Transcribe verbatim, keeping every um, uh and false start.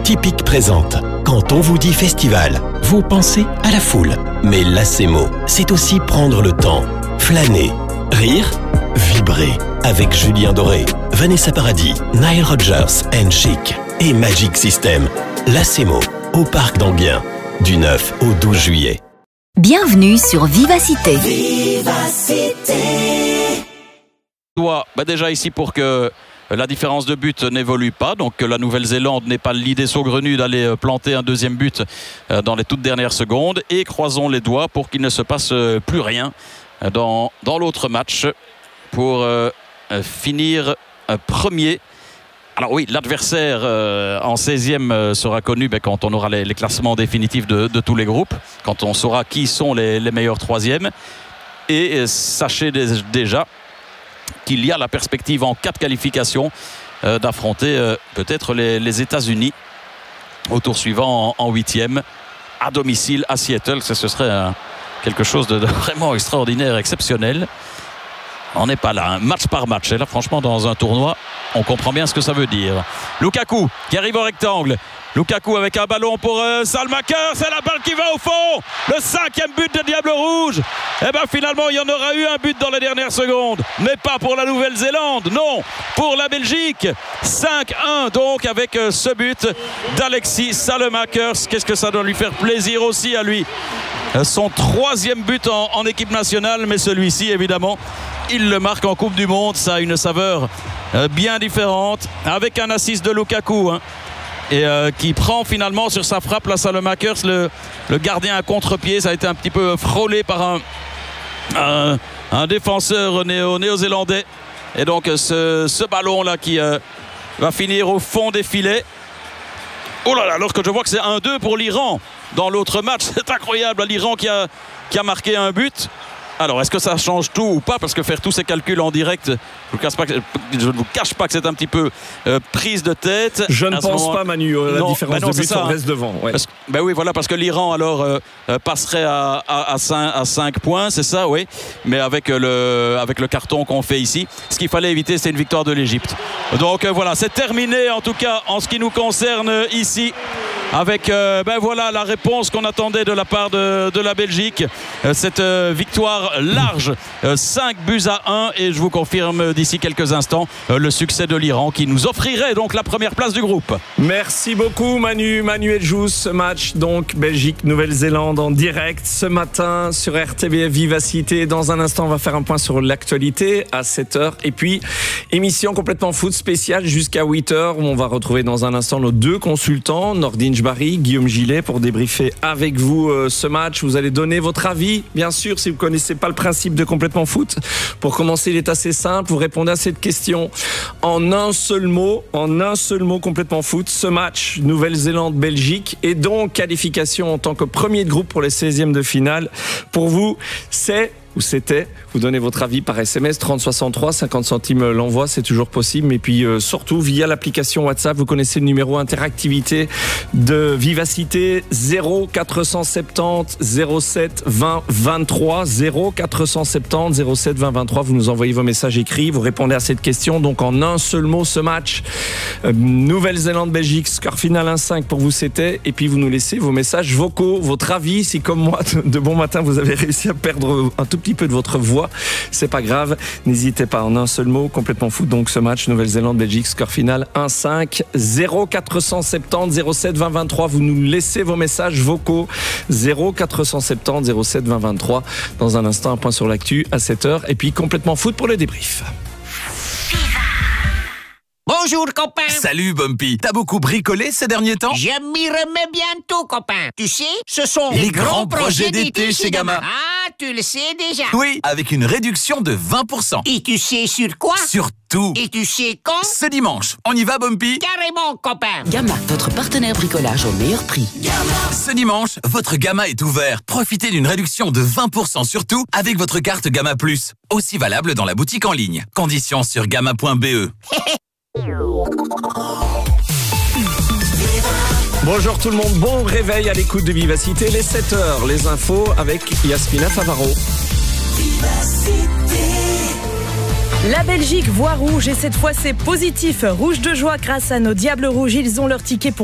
Tipic présente. Quand on vous dit festival, vous pensez à la foule. Mais Lacemo, c'est aussi prendre le temps, flâner, rire, vibrer. Avec Julien Doré, Vanessa Paradis, Nile Rodgers and Chic et Magic System. Lacemo, au Parc d'Enghien, du neuf au douze juillet. Bienvenue sur Vivacité. Vivacité. Bah déjà ici pour que la différence de but n'évolue pas, donc que la Nouvelle-Zélande n'ait pas l'idée saugrenue d'aller planter un deuxième but dans les toutes dernières secondes, et croisons les doigts pour qu'il ne se passe plus rien dans, dans l'autre match pour euh, finir premier. Alors oui, l'adversaire euh, en seizième euh, sera connu ben, quand on aura les, les classements définitifs de, de tous les groupes, quand on saura qui sont les, les meilleurs troisièmes. Et euh, sachez dé- déjà qu'il y a la perspective en cas de qualification euh, d'affronter euh, peut-être les, les États-Unis au tour suivant en huitième à domicile à Seattle. Ce serait euh, quelque chose de, de vraiment extraordinaire, exceptionnel. On n'est pas là, hein. Match par match. Et là, franchement, dans un tournoi, on comprend bien ce que ça veut dire. Lukaku qui arrive au rectangle. Lukaku avec un ballon pour euh, Salmaker. C'est la balle qui va au fond. Le cinquième but de Diable Rouge. Et bien finalement, il y en aura eu un but dans les dernières secondes. Mais pas pour la Nouvelle-Zélande. Non, pour la Belgique. cinq un donc avec euh, ce but d'Alexis Salmaker. Qu'est-ce que ça doit lui faire plaisir aussi à lui. Euh, son troisième but en, en équipe nationale. Mais celui-ci, évidemment, il le marque en Coupe du Monde. Ça a une saveur euh, bien différente. Avec un assist de Lukaku, hein. Et euh, qui prend finalement sur sa frappe la Salmaker, le, le gardien à contre-pied. Ça a été un petit peu frôlé par un, un, un défenseur néo, néo-zélandais. Et donc ce, ce ballon là qui euh, va finir au fond des filets. Oh là là, alors que je vois que c'est un deux pour l'Iran dans l'autre match. C'est incroyable, l'Iran qui a, qui a marqué un but. Alors, est-ce que ça change tout ou pas? Parce que faire tous ces calculs en direct, je, casse pas que, je ne vous cache pas que c'est un petit peu euh, prise de tête. Je ne pense pas, Manu. La non, différence ben non, de but, on reste devant. Ouais. Parce, ben oui, voilà, parce que l'Iran, alors, euh, passerait à, à, à, cinq, à cinq points, c'est ça, oui. Mais avec le, avec le carton qu'on fait ici, ce qu'il fallait éviter, c'est une victoire de l'Égypte. Donc, euh, voilà, c'est terminé, en tout cas, en ce qui nous concerne ici. Avec euh, ben voilà la réponse qu'on attendait de la part de, de la Belgique, euh, cette euh, victoire large, euh, cinq buts à un, et je vous confirme d'ici quelques instants euh, le succès de l'Iran qui nous offrirait donc la première place du groupe. Merci beaucoup Manu, Manuel Jousse. Ce match donc Belgique-Nouvelle-Zélande en direct ce matin sur R T B F Vivacité. Dans un instant on va faire un point sur l'actualité à sept heures, et puis émission complètement foot spéciale jusqu'à huit heures où on va retrouver dans un instant nos deux consultants, Nordine Jbari, Guillaume Gillet, pour débriefer avec vous euh, ce match. Vous allez donner votre avis, bien sûr, si vous ne connaissez pas le principe de Complètement Foot. Pour commencer, il est assez simple. Vous répondez à cette question en un seul mot, en un seul mot Complètement Foot. Ce match, Nouvelle-Zélande-Belgique, et donc qualification en tant que premier de groupe pour les seizièmes de finale. Pour vous, c'est... ou c'était, vous donnez votre avis par S M S trente soixante-trois, cinquante centimes l'envoi, c'est toujours possible. Et puis euh, surtout via l'application WhatsApp, vous connaissez le numéro interactivité de Vivacité, zéro quatre cent soixante-dix zéro sept vingt vingt-trois, zéro quatre cent soixante-dix zéro sept vingt vingt-trois. Vous nous envoyez vos messages écrits, vous répondez à cette question. Donc en un seul mot, ce match, euh, Nouvelle-Zélande-Belgique, score final un cinq pour vous c'était. Et puis vous nous laissez vos messages vocaux, votre avis. Si comme moi, de bon matin, vous avez réussi à perdre un tout petit peu de votre voix, c'est pas grave, n'hésitez pas, en un seul mot, Complètement Foot. Donc ce match Nouvelle-Zélande-Belgique, score final un cinq, zéro quatre cent soixante-dix zéro sept vingt vingt-trois. Vous nous laissez vos messages vocaux, zéro quatre cent soixante-dix zéro sept vingt vingt-trois. Dans un instant, un point sur l'actu à sept heures, et puis Complètement Foot pour le débrief. Bonjour copain. Salut Bumpy. T'as beaucoup bricolé ces derniers temps? Je m'y remets bientôt copain. Tu sais, ce sont les, les grands, grands projets d'été chez Gamma. Ah, tu le sais déjà. Oui, avec une réduction de vingt pour cent. Et tu sais sur quoi? Sur tout. Et tu sais quand? Ce dimanche. On y va Bumpy? Carrément copain. Gamma, votre partenaire bricolage au meilleur prix. Gamma. Ce dimanche, votre Gamma est ouvert. Profitez d'une réduction de vingt pour cent sur tout avec votre carte Gamma Plus. Aussi valable dans la boutique en ligne. Conditions sur gamma point b e. Bonjour tout le monde, bon réveil à l'écoute de Vivacité, les sept heures, les infos avec Yasmina Favaro. La Belgique voit rouge et cette fois c'est positif. Rouge de joie grâce à nos Diables Rouges, ils ont leur ticket pour